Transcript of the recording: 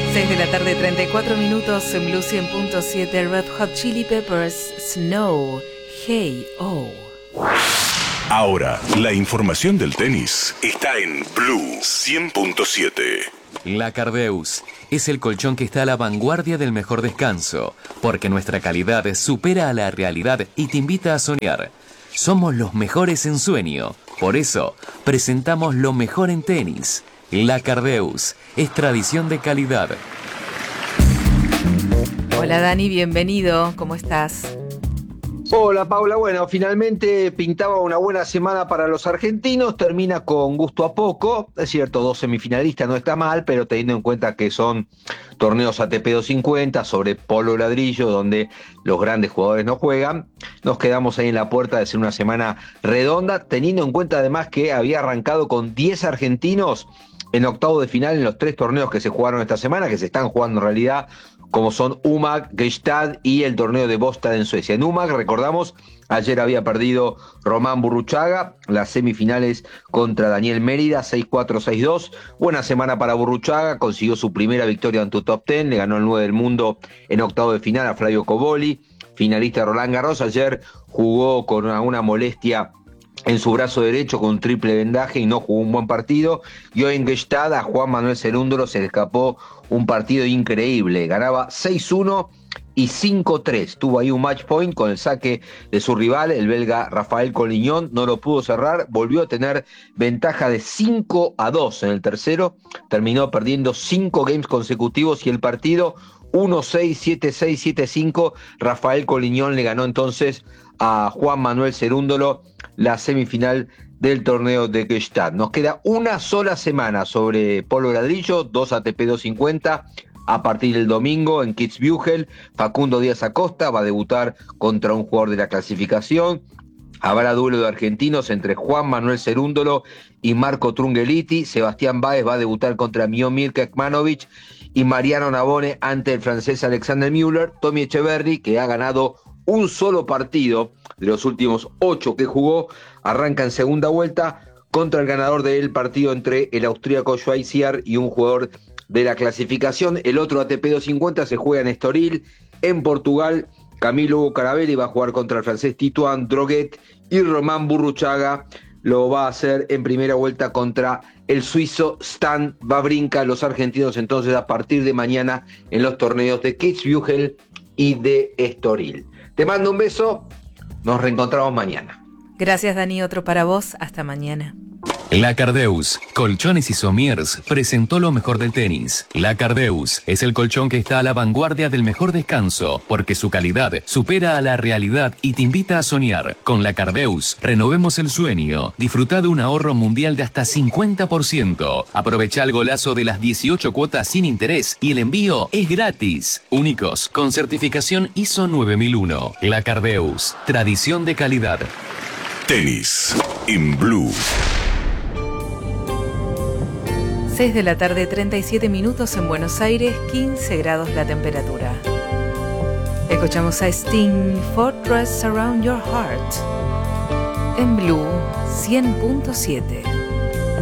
6 de la tarde, 34 minutos en Blue 100.7. Red Hot Chili Peppers, Snow, Hey Oh. Ahora, la información del tenis está en Blue 100.7. La Cardeus es el colchón que está a la vanguardia del mejor descanso, porque nuestra calidad supera a la realidad y te invita a soñar. Somos los mejores en sueño, por eso presentamos lo mejor en tenis. La Cardeus es tradición de calidad. Hola Dani, bienvenido, ¿cómo estás? Hola Paula, bueno, finalmente pintaba una buena semana para los argentinos, termina con gusto a poco, es cierto, 2 semifinalistas no está mal, pero teniendo en cuenta que son torneos ATP 250 sobre polo ladrillo, donde los grandes jugadores no juegan, nos quedamos ahí en la puerta de ser una semana redonda, teniendo en cuenta además que había arrancado con 10 argentinos en octavo de final en los 3 torneos que se jugaron esta semana, que se están jugando en realidad, como son UMAG, Gestad y el torneo de Båstad en Suecia. En UMAG, recordamos, ayer había perdido Román Burruchaga, las semifinales contra Daniel Mérida, 6-4, 6-2. Buena semana para Burruchaga, consiguió su primera victoria ante un top 10, le ganó el 9 del mundo en octavo de final a Flavio Cobolli, finalista de Roland Garros. Ayer jugó con una molestia en su brazo derecho con un triple vendaje y no jugó un buen partido. Y hoy en Gestad a Juan Manuel Cerúndolo se le escapó un partido increíble. Ganaba 6-1 y 5-3. Tuvo ahí un match point con el saque de su rival, el belga Rafael Collignon. No lo pudo cerrar. Volvió a tener ventaja de 5-2 en el tercero. Terminó perdiendo 5 games consecutivos y el partido 1-6, 7-6, 7-5. Rafael Collignon le ganó entonces a Juan Manuel Cerúndolo la semifinal del torneo de Gestad. Nos queda una sola semana sobre polo ladrillo, 2 ATP 250 a partir del domingo en Kitzbühel. Facundo Díaz Acosta va a debutar contra un jugador de la clasificación. Habrá duelo de argentinos entre Juan Manuel Cerúndolo y Marco Trungelliti. Sebastián Báez va a debutar contra Miomir Kekmanovic y Mariano Navone ante el francés Alexander Müller. Tommy Echeverry, que ha ganado un solo partido de los últimos 8 que jugó, arranca en segunda vuelta contra el ganador del partido entre el austríaco Schweizer y un jugador de la clasificación. El otro ATP 250 se juega en Estoril, en Portugal. Camilo Hugo Carabelli va a jugar contra el francés Titouan Droguet y Román Burruchaga lo va a hacer en primera vuelta contra el suizo Stan Wawrinka. Los argentinos entonces a partir de mañana en los torneos de Kitzbühel y de Estoril. Te mando un beso, nos reencontramos mañana. Gracias Dani, otro para vos, hasta mañana. La Cardeus, Colchones y Somiers, presentó lo mejor del tenis. La Cardeus es el colchón que está a la vanguardia del mejor descanso, porque su calidad supera a la realidad y te invita a soñar. Con La Cardeus, renovemos el sueño. Disfruta de un ahorro mundial de hasta 50%. Aprovecha el golazo de las 18 cuotas sin interés y el envío es gratis. Únicos, con certificación ISO 9001. La Cardeus, tradición de calidad. Tenis en Blue. 6 de la tarde, 37 minutos en Buenos Aires, 15 grados la temperatura. Escuchamos a Sting, Fortress Around Your Heart, en Blue 100.7.